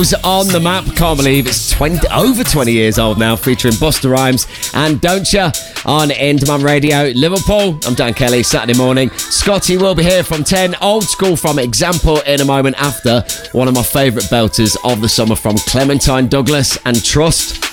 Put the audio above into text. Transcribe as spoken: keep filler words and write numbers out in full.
On the Map, can't believe it's twenty over twenty years old now, featuring Busta Rhymes and Don't Ya on In Demand Radio. Liverpool, I'm Dan Kelly, Saturday morning. Scotty will be here from ten. Old School from Example in a moment after. One of my favourite belters of the summer from Clementine Douglas and Trust.